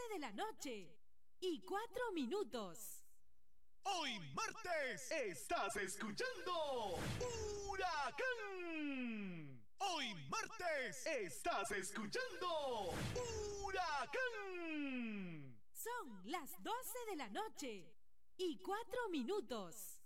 de la noche y 4 minutos. Hoy martes estás escuchando Huracán. Hoy martes estás escuchando Huracán. Son las 12 de la noche y 4 minutos.